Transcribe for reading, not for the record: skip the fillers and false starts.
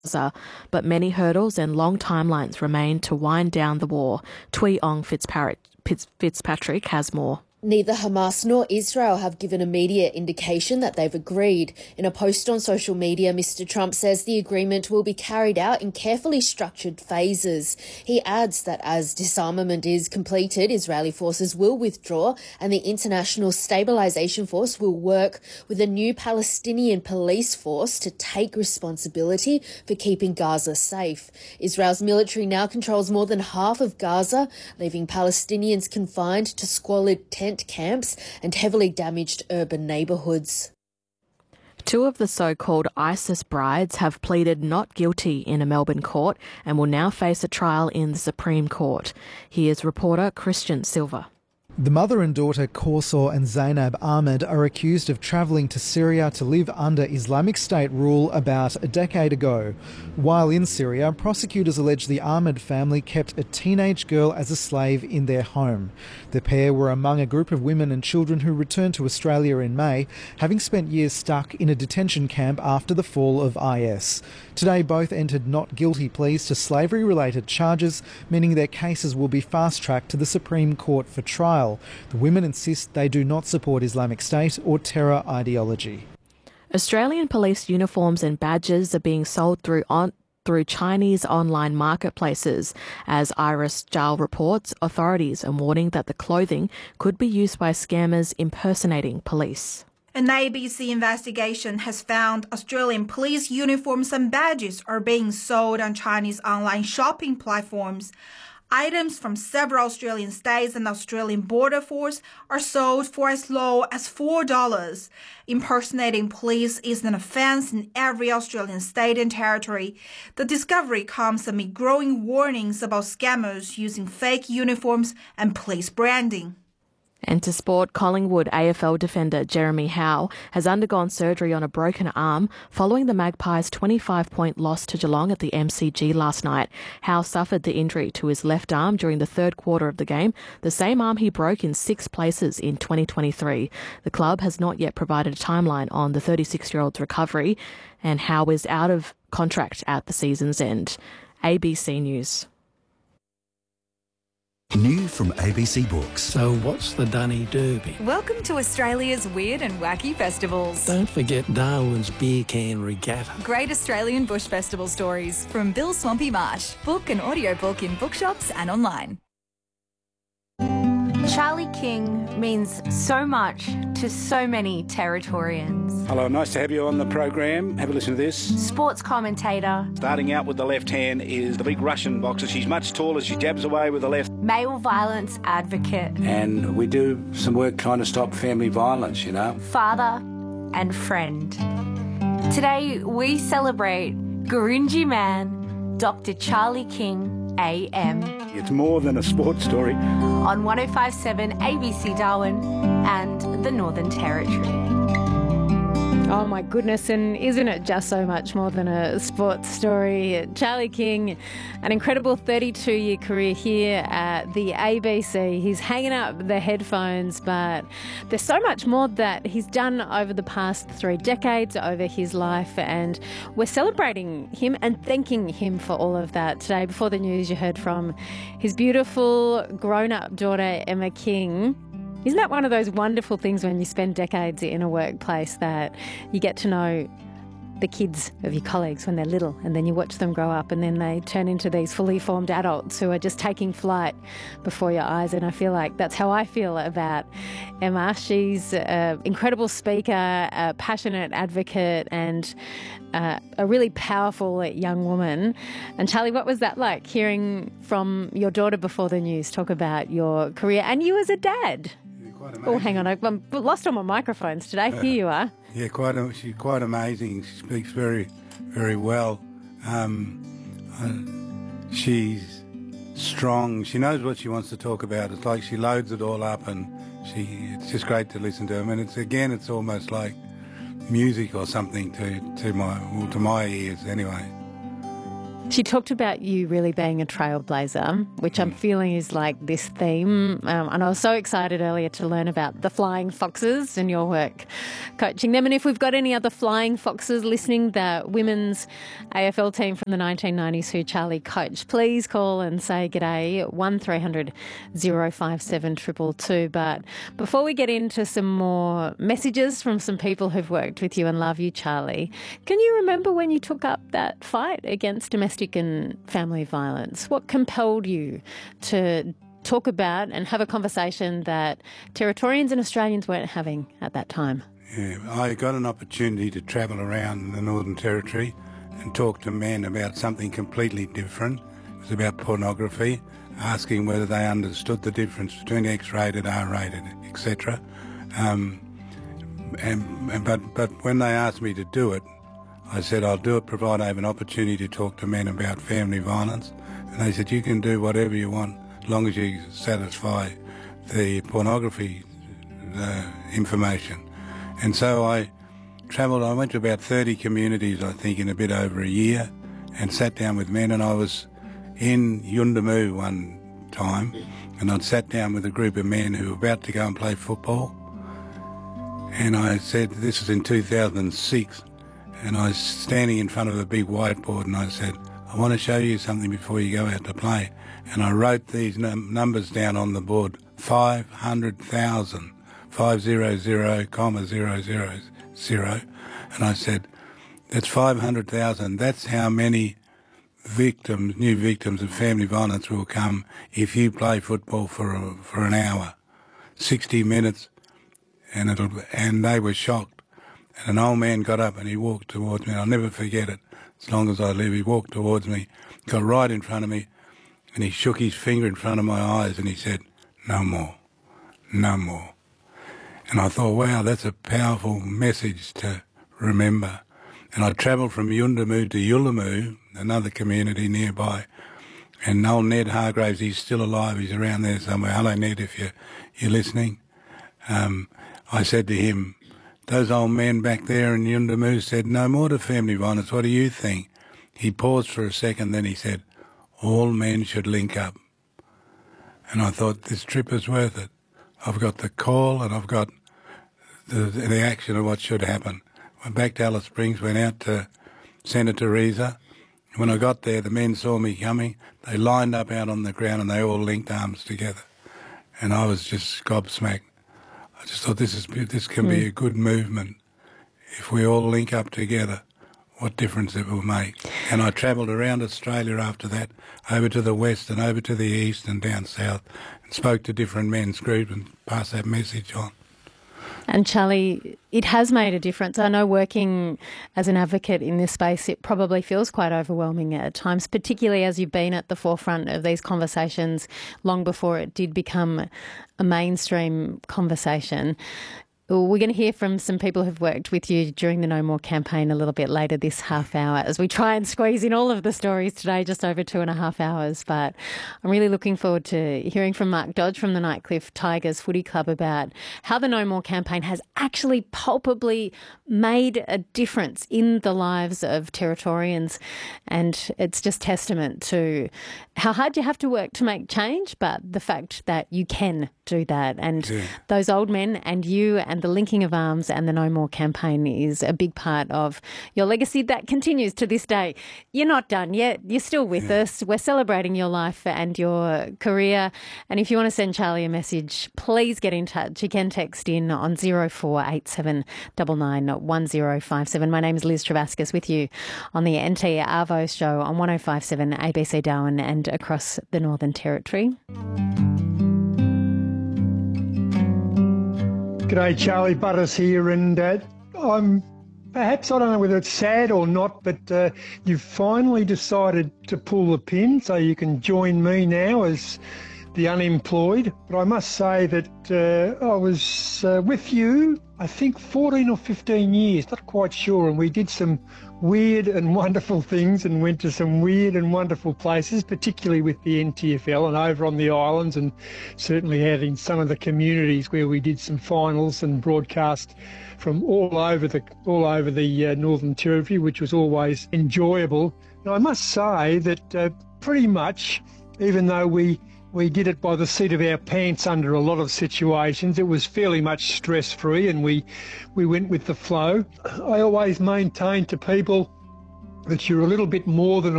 Gaza, but many hurdles and long timelines remain to wind down the war. Tui Ong Fitzpatrick has more. Neither Hamas nor Israel have given immediate indication that they've agreed. In a post on social media, Mr. Trump says the agreement will be carried out in carefully structured phases. He adds that as disarmament is completed, Israeli forces will withdraw and the International Stabilization Force will work with a new Palestinian police force to take responsibility for keeping Gaza safe. Israel's military now controls more than half of Gaza, leaving Palestinians confined to squalid tent camps and heavily damaged urban neighbourhoods. Two of the so-called ISIS brides have pleaded not guilty in a Melbourne court and will now face a trial in the Supreme Court. Here's reporter Christian Silva. The mother and daughter Kaursar and Zainab Ahmed are accused of travelling to Syria to live under Islamic State rule about a decade ago. While in Syria, prosecutors allege the Ahmed family kept a teenage girl as a slave in their home. The pair were among a group of women and children who returned to Australia in May, having spent years stuck in a detention camp after the fall of IS. Today, both entered not guilty pleas to slavery-related charges, meaning their cases will be fast-tracked to the Supreme Court for trial. The women insist they do not support Islamic State or terror ideology. Australian police uniforms and badges are being sold through Chinese online marketplaces. As Iris Zhao reports, authorities are warning that the clothing could be used by scammers impersonating police. An ABC investigation has found Australian police uniforms and badges are being sold on Chinese online shopping platforms. Items from several Australian states and Australian Border Force are sold for as low as $4. Impersonating police is an offence in every Australian state and territory. The discovery comes amid growing warnings about scammers using fake uniforms and police branding. And to sport, Collingwood AFL defender Jeremy Howe has undergone surgery on a broken arm following the Magpies' 25-point loss to Geelong at the MCG last night. Howe suffered the injury to his left arm during the third quarter of the game, the same arm he broke in 6 places in 2023. The club has not yet provided a timeline on the 36-year-old's recovery, and Howe is out of contract at the season's end. ABC News. New from ABC Books. So what's the Dunny Derby? Welcome to Australia's weird and wacky festivals. Don't forget Darwin's Beer Can Regatta. Great Australian Bush Festival stories from Bill Swampy Marsh. Book an audiobook in bookshops and online. Charlie King means so much to so many Territorians. Hello, nice to have you on the program. Have a listen to this. Sports commentator. Starting out with the left hand is the big Russian boxer. She's much taller. She jabs away with the left. Male violence advocate. And we do some work trying to stop family violence, you know. Father and friend. Today we celebrate Gurindji man, Dr. Charlie King, AM. It's more than a sports story. On 105.7 ABC Darwin and the Northern Territory. Oh my goodness, and isn't it just so much more than a sports story? Charlie King, an incredible 32-year career here at the ABC. He's hanging up the headphones, but there's so much more that he's done over the past 3 decades, over his life, and we're celebrating him and thanking him for all of that. Today, before the news, you heard from his beautiful grown-up daughter, Emma King. Isn't that one of those wonderful things when you spend decades in a workplace that you get to know the kids of your colleagues when they're little, and then you watch them grow up and then they turn into these fully formed adults who are just taking flight before your eyes. And I feel like that's how I feel about Emma. She's an incredible speaker, a passionate advocate, and a really powerful young woman. And Charlie, what was that like, hearing from your daughter before the news talk about your career and you as a dad? Oh, hang on, I'm lost on my microphones today. Here you are. Yeah, she's quite amazing. She speaks very, very well. She's strong. She knows what she wants to talk about. It's like she loads it all up, and it's just great to listen to her. I mean, it's almost like music or something to my ears anyway. She talked about you really being a trailblazer, which I'm feeling is like this theme. And I was so excited earlier to learn about the Flying Foxes and your work coaching them. And if we've got any other Flying Foxes listening, the women's AFL team from the 1990s who Charlie coached, please call and say g'day, 1300 057 222. But before we get into some more messages from some people who've worked with you and love you, Charlie, can you remember when you took up that fight against domestic and family violence? What compelled you to talk about and have a conversation that Territorians and Australians weren't having at that time? Yeah, I got an opportunity to travel around the Northern Territory and talk to men about something completely different. It was about pornography, asking whether they understood the difference between X-rated, R-rated, etc. But when they asked me to do it, I said, I'll do it provided I have an opportunity to talk to men about family violence. And they said, you can do whatever you want as long as you satisfy the pornography information. And so I travelled, I went to about 30 communities, I think, in a bit over a year, and sat down with men. And I was in Yuendumu one time, and I'd sat down with a group of men who were about to go and play football. And I said, this was in 2006, and I was standing in front of a big whiteboard, and I said, I want to show you something before you go out to play. And I wrote these numbers down on the board, 500,000, 500,000. And I said, that's 500,000. That's how many victims, new victims of family violence will come if you play football for an hour, 60 minutes, and they were shocked. And an old man got up and he walked towards me. I'll never forget it as long as I live. He walked towards me, got right in front of me, and he shook his finger in front of my eyes and he said, no more, no more. And I thought, wow, that's a powerful message to remember. And I travelled from Yuendumu to Yullamu, another community nearby, and old Ned Hargraves, he's still alive, he's around there somewhere. Hello, Ned, if you're listening. I said to him, those old men back there in Yuendumu said, no more to family violence, what do you think? He paused for a second, then he said, all men should link up. And I thought, this trip is worth it. I've got the call and I've got the action of what should happen. Went back to Alice Springs, went out to Santa Teresa. When I got there, the men saw me coming. They lined up out on the ground and they all linked arms together. And I was just gobsmacked. I just thought this can be a good movement. If we all link up together, what difference it will make. And I travelled around Australia after that, over to the west and over to the east and down south, and spoke to different men's groups and passed that message on. And Charlie, it has made a difference. I know working as an advocate in this space, it probably feels quite overwhelming at times, particularly as you've been at the forefront of these conversations long before it did become a mainstream conversation. We're going to hear from some people who've worked with you during the No More campaign a little bit later this half hour as we try and squeeze in all of the stories today, just over 2.5 hours. But I'm really looking forward to hearing from Mark Dodge from the Nightcliff Tigers Footy Club about how the No More campaign has actually palpably made a difference in the lives of Territorians. And it's just testament to how hard you have to work to make change, but the fact that you can do that. And those old men and you and the linking of arms and the No More campaign is a big part of your legacy that continues to this day. You're not done yet. You're still with us. We're celebrating your life and your career. And if you want to send Charlie a message, please get in touch. You can text in on 0487 99 1057. My name is Liz Travascus with you on the NT Arvo show on 105.7 ABC Darwin and across the Northern Territory. G'day, Charlie Butters here, and I'm perhaps, I don't know whether it's sad or not, but you've finally decided to pull the pin so you can join me now as the unemployed. But I must say that I was with you, I think 14 or 15 years, not quite sure, and we did some weird and wonderful things and went to some weird and wonderful places, particularly with the NTFL and over on the islands, and certainly out in some of the communities where we did some finals and broadcast from all over the Northern Territory, which was always enjoyable. And I must say that pretty much, even though we did it by the seat of our pants under a lot of situations, it was fairly much stress-free, and we went with the flow. I always maintain to people that you're a little bit more than